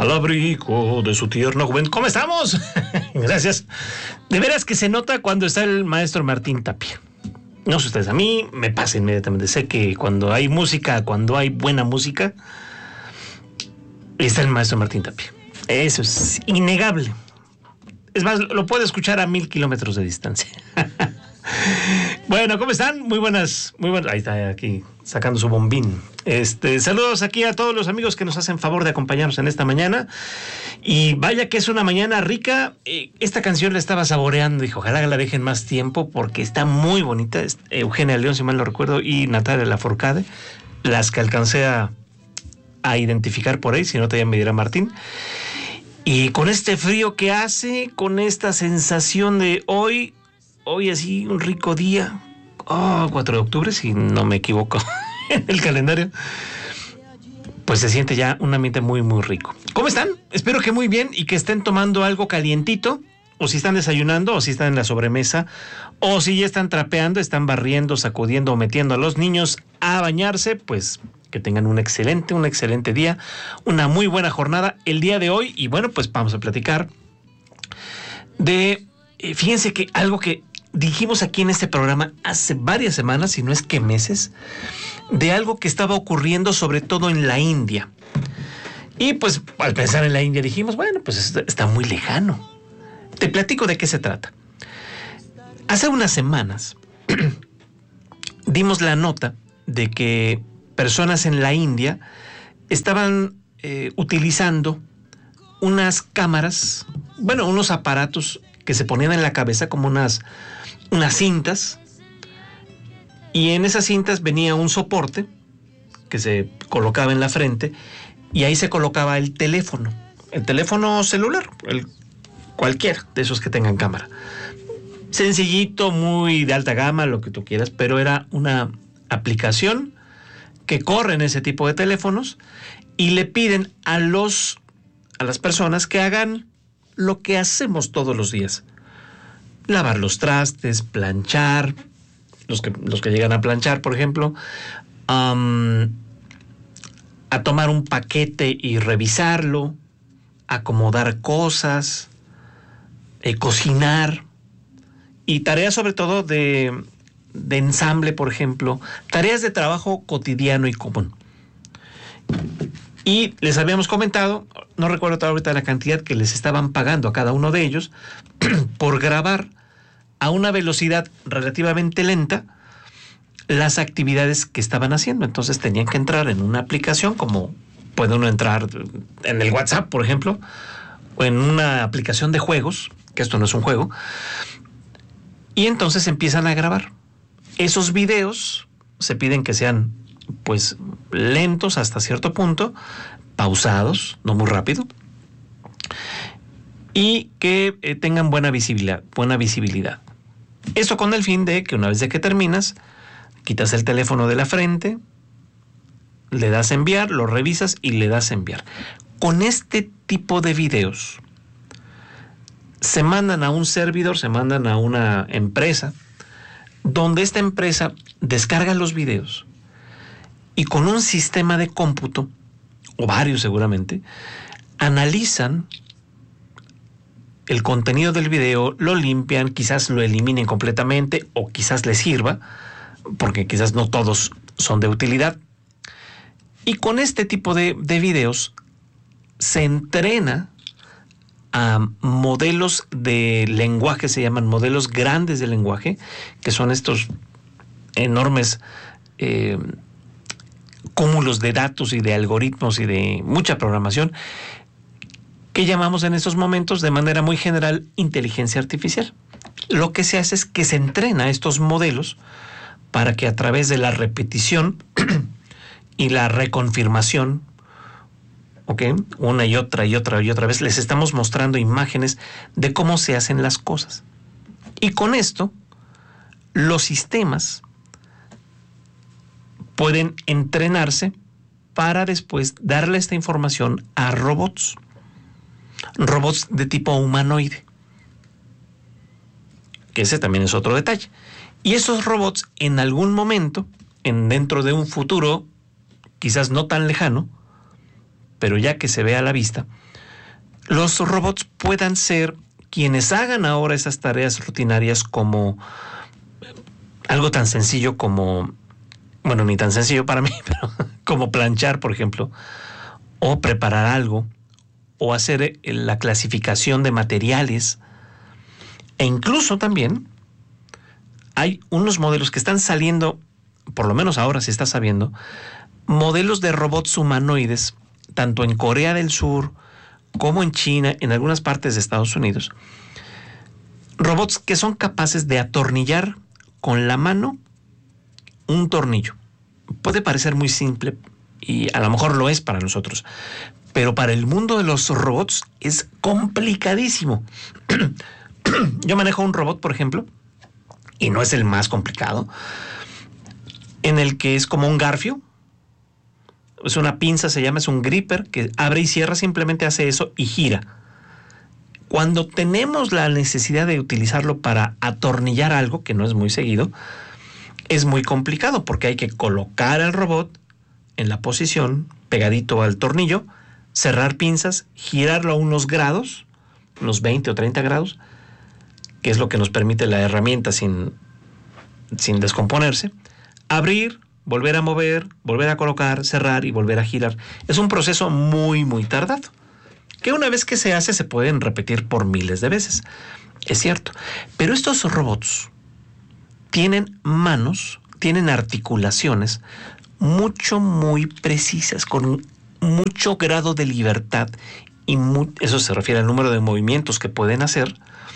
al abrigo de su tierna juventud. ¿Cómo estamos? Gracias. De veras que se nota cuando está el maestro Martín Tapia. No sé ustedes, a mí me pasa inmediatamente. Sé que cuando hay música, cuando hay buena música, está el maestro Martín Tapia. Eso es innegable. Es más, lo puedo escuchar a 1000 kilómetros de distancia. Bueno, ¿cómo están? Muy buenas. Ahí está, aquí sacando su bombín. Saludos aquí a todos los amigos que nos hacen favor de acompañarnos en esta mañana. Y vaya que es una mañana rica. Esta canción la estaba saboreando. Dije, ojalá la dejen más tiempo porque está muy bonita. Eugenia León, si mal no recuerdo, y Natalia Lafourcade, las que alcancé a identificar por ahí, si no ya me dirá Martín. Y con este frío que hace, con esta sensación de hoy así un rico día, 4 de octubre, si no me equivoco en el calendario, pues se siente ya un ambiente muy, muy rico. ¿Cómo están? Espero que muy bien y que estén tomando algo calientito, o si están desayunando, o si están en la sobremesa, o si ya están trapeando, están barriendo, sacudiendo o metiendo a los niños a bañarse, pues que tengan un excelente día, una muy buena jornada el día de hoy. Y bueno, pues vamos a platicar de, fíjense que algo que dijimos aquí en este programa hace varias semanas, si no es que meses, de algo que estaba ocurriendo sobre todo en la India. Y pues al pensar en la India dijimos, bueno, pues está muy lejano. Te platico de qué se trata. Hace unas semanas dimos la nota de que personas en la India estaban utilizando unas cámaras, unos aparatos que se ponían en la cabeza como unas cintas, y en esas cintas venía un soporte que se colocaba en la frente y ahí se colocaba el teléfono celular, cualquiera de esos que tengan cámara. Sencillito, muy de alta gama, lo que tú quieras, pero era una aplicación que corre en ese tipo de teléfonos y le piden a las personas que hagan lo que hacemos todos los días: lavar los trastes, planchar, los que llegan a planchar, por ejemplo, a tomar un paquete y revisarlo, acomodar cosas, cocinar, y tareas sobre todo de ensamble, por ejemplo, tareas de trabajo cotidiano y común. Y les habíamos comentado, no recuerdo ahorita la cantidad que les estaban pagando a cada uno de ellos por grabar a una velocidad relativamente lenta las actividades que estaban haciendo. Entonces tenían que entrar en una aplicación, como puede uno entrar en el WhatsApp, por ejemplo, o en una aplicación de juegos, que esto no es un juego, y entonces empiezan a grabar. Esos videos se piden que sean pues lentos hasta cierto punto, pausados, no muy rápido, y que tengan buena visibilidad. Eso con el fin de que una vez de que terminas, quitas el teléfono de la frente, le das a enviar, lo revisas y le das a enviar. Con este tipo de videos se mandan a un servidor, se mandan a una empresa, donde esta empresa descarga los videos y con un sistema de cómputo, o varios seguramente, analizan el contenido del video, lo limpian, quizás lo eliminen completamente o quizás les sirva, porque quizás no todos son de utilidad. Y con este tipo de videos se entrena a modelos de lenguaje, se llaman modelos grandes de lenguaje, que son estos enormes cúmulos de datos y de algoritmos y de mucha programación, que llamamos en estos momentos de manera muy general inteligencia artificial. Lo que se hace es que se entrena a estos modelos para que a través de la repetición y la reconfirmación, una y otra vez, les estamos mostrando imágenes de cómo se hacen las cosas. Y con esto, los sistemas pueden entrenarse para después darle esta información a robots de tipo humanoide, que ese también es otro detalle. Y esos robots en algún momento, dentro de un futuro quizás no tan lejano, pero ya que se ve a la vista, los robots puedan ser quienes hagan ahora esas tareas rutinarias, como algo tan sencillo como, bueno, ni tan sencillo para mí, pero como planchar, por ejemplo, o preparar algo, o hacer la clasificación de materiales. E incluso también hay unos modelos que están saliendo, por lo menos ahora se está sabiendo, modelos de robots humanoides, tanto en Corea del Sur como en China, en algunas partes de Estados Unidos. Robots que son capaces de atornillar con la mano un tornillo. Puede parecer muy simple, y a lo mejor lo es para nosotros, pero para el mundo de los robots es complicadísimo. Yo manejo un robot, por ejemplo, y no es el más complicado, en el que es como un garfio, es una pinza, se llama, es un gripper que abre y cierra, simplemente hace eso y gira. Cuando tenemos la necesidad de utilizarlo para atornillar algo, que no es muy seguido, es muy complicado porque hay que colocar el robot en la posición pegadito al tornillo, cerrar pinzas, girarlo a unos grados, unos 20 o 30 grados, que es lo que nos permite la herramienta sin descomponerse, abrir, volver a mover, volver a colocar, cerrar y volver a girar. Es un proceso muy, muy tardado, que una vez que se hace se pueden repetir por miles de veces. Es cierto. Pero estos robots tienen manos, tienen articulaciones muy precisas, con mucho grado de libertad, y eso se refiere al número de movimientos que pueden hacer,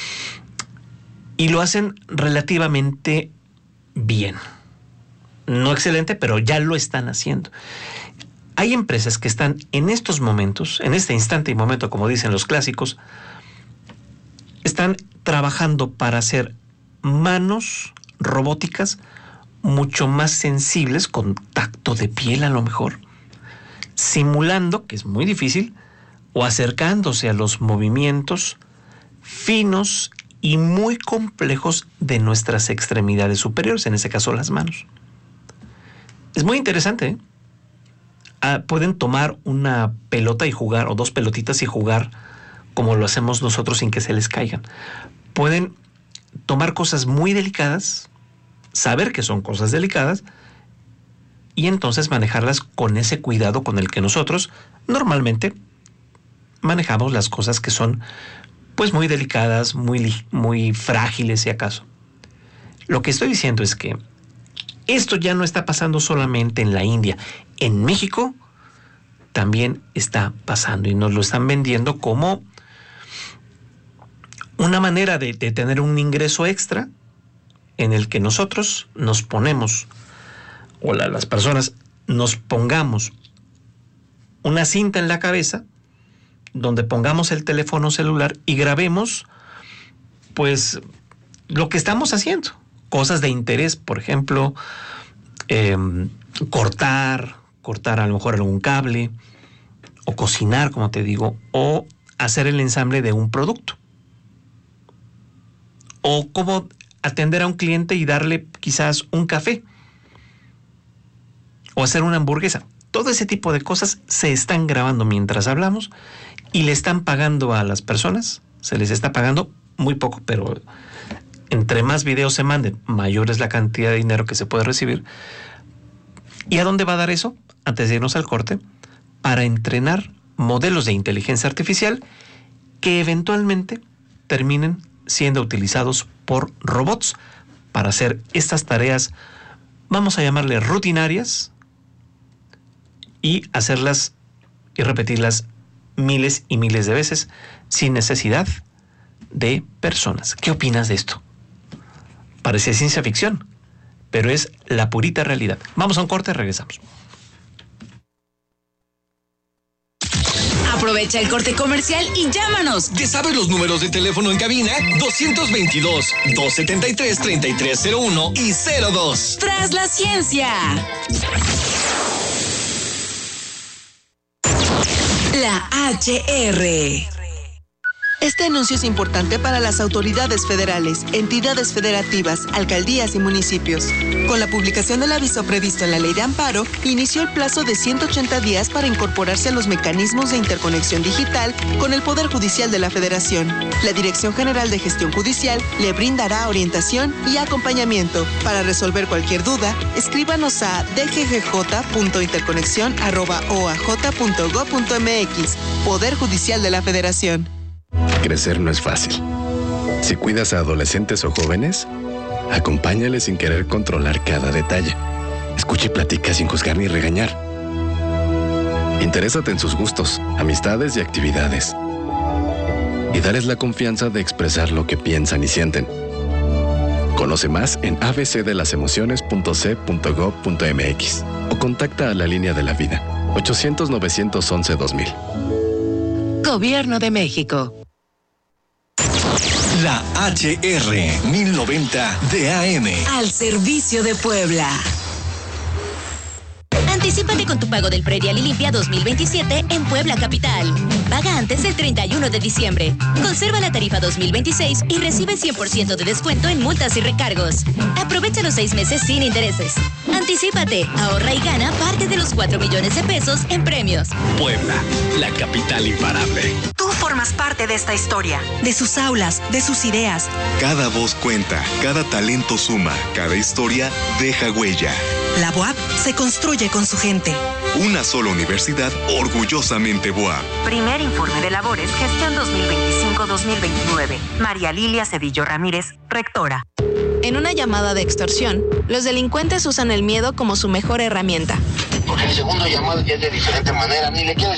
y lo hacen relativamente bien. No excelente, pero ya lo están haciendo. Hay empresas que están en estos momentos, en este instante y momento, como dicen los clásicos, están trabajando para hacer manos robóticas mucho más sensibles, con tacto de piel a lo mejor, simulando, que es muy difícil, o acercándose a los movimientos finos y muy complejos de nuestras extremidades superiores, en este caso las manos. Es muy interesante, ¿eh? Pueden tomar una pelota y jugar, o dos pelotitas y jugar como lo hacemos nosotros sin que se les caigan. Pueden tomar cosas muy delicadas, saber que son cosas delicadas, y entonces manejarlas con ese cuidado con el que nosotros normalmente manejamos las cosas que son pues muy delicadas, muy frágiles, si acaso. Lo que estoy diciendo es que esto ya no está pasando solamente en la India. En México también está pasando, y nos lo están vendiendo como una manera de tener un ingreso extra, en el que nosotros nos ponemos, o las personas nos pongamos una cinta en la cabeza donde pongamos el teléfono celular y grabemos pues lo que estamos haciendo, cosas de interés, por ejemplo, cortar a lo mejor algún cable, o cocinar, como te digo, o hacer el ensamble de un producto, o cómo atender a un cliente y darle quizás un café, o hacer una hamburguesa. Todo ese tipo de cosas se están grabando mientras hablamos, y le están pagando a las personas. Se les está pagando muy poco, pero entre más videos se manden, mayor es la cantidad de dinero que se puede recibir. ¿Y a dónde va a dar eso? Antes de irnos al corte, para entrenar modelos de inteligencia artificial que eventualmente terminen siendo utilizados por robots para hacer estas tareas, vamos a llamarle rutinarias, y hacerlas y repetirlas miles y miles de veces sin necesidad de personas. ¿Qué opinas de esto? Parece ciencia ficción, pero es la purita realidad. Vamos a un corte, regresamos. Aprovecha el corte comercial y llámanos. ¿Ya sabes los números de teléfono en cabina? 222-273-3301 y 02. Tras la ciencia. La HR. Este anuncio es importante para las autoridades federales, entidades federativas, alcaldías y municipios. Con la publicación del aviso previsto en la Ley de Amparo, inició el plazo de 180 días para incorporarse a los mecanismos de interconexión digital con el Poder Judicial de la Federación. La Dirección General de Gestión Judicial le brindará orientación y acompañamiento. Para resolver cualquier duda, escríbanos a dggj.interconexión@oaj.gov.mx. Poder Judicial de la Federación. Crecer no es fácil. Si cuidas a adolescentes o jóvenes, acompáñales sin querer controlar cada detalle. Escucha y platica sin juzgar ni regañar. Interésate en sus gustos, amistades y actividades. Y dales la confianza de expresar lo que piensan y sienten. Conoce más en abcdelasemociones.c.gov.mx o contacta a la Línea de la Vida, 800-911-2000. Gobierno de México. La HR 1090 de AM. Al servicio de Puebla. Anticípate con tu pago del predial y limpia 2027 en Puebla Capital. Paga antes del 31 de diciembre. Conserva la tarifa 2026 y recibe 100% de descuento en multas y recargos. Aprovecha los 6 meses sin intereses. Anticípate, ahorra y gana parte de los 4 millones de pesos en premios. Puebla, la capital imparable. Tú formas parte de esta historia, de sus aulas, de sus ideas. Cada voz cuenta, cada talento suma, cada historia deja huella. La BUAP se construye con su gente. Una sola universidad orgullosamente BUAP. Primer informe de labores, gestión 2025-2029. María Lilia Cedillo Ramírez, rectora. En una llamada de extorsión, los delincuentes usan el miedo como su mejor herramienta. Porque el segundo llamado ya es de diferente manera, ni le quiero